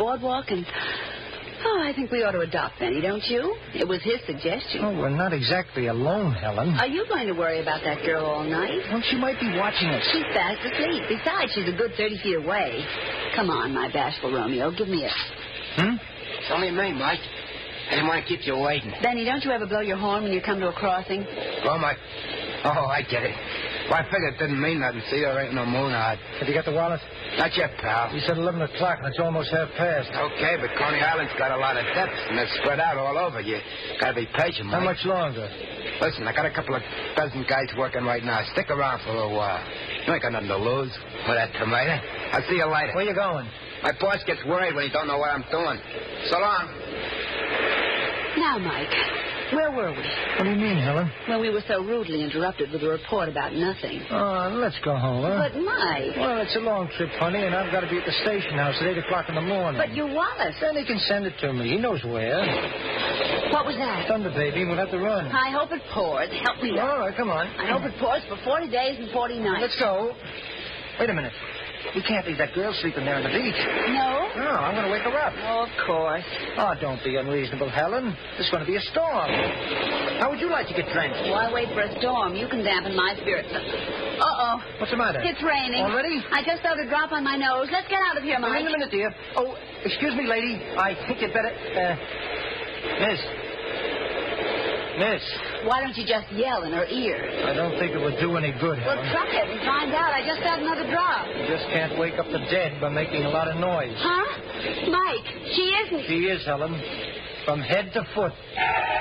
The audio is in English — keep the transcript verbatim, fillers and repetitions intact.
boardwalk, and... Oh, I think we ought to adopt Benny, don't you? It was his suggestion. Oh, we're not exactly alone, Helen. Are you going to worry about that girl all night? Well, she might be watching us. She's fast asleep. Besides, she's a good thirty feet away. Come on, my bashful Romeo. Give me a... Hmm? It's only me, Mike. I didn't want to keep you waiting. Benny, don't you ever blow your horn when you come to a crossing? Oh, Mike. Oh, I get it. Well, I figured it didn't mean nothing. See, there ain't no moon out. Have you got the wallet? Not yet, pal. You said eleven o'clock, and it's almost half past. Okay, but Coney Island's got a lot of depths, and they're spread out all over. You gotta be patient, Mike. How much longer? Listen, I got a couple of dozen guys working right now. Stick around for a little while. You ain't got nothing to lose with that tomato. I'll see you later. Where you going? My boss gets worried when he don't know what I'm doing. So long. Now, Mike, where were we? What do you mean, Helen? Well, we were so rudely interrupted with a report about nothing. Oh, let's go home, huh? But, Mike... Well, it's a long trip, honey, and I've got to be at the station house at eight o'clock in the morning. But your wallet... Then he can send it to me. He knows where. What was that? Thunder, baby. We'll have to run. I hope it pours. Help me All out. right, come on. I hope it pours for forty days and forty nights. Let's go. Wait a minute. We can't leave that girl sleeping there on the beach. No? No, I'm going to wake her up. Oh, of course. Oh, don't be unreasonable, Helen. There's going to be a storm. How would you like to get drenched? Why wait for a storm? You can dampen my spirits. Uh-oh. What's the matter? It's raining. Already? I just felt a drop on my nose. Let's get out of here, Mike. Wait a minute, dear. Oh, excuse me, lady. I think you'd better... Uh, miss. Miss. Why don't you just yell in her ear? I don't think it would do any good, Well, Helen. try it and find out. I just felt another drop. You just can't wake up the dead by making a lot of noise. Huh? Mike, she isn't. She is, Helen. From head to foot.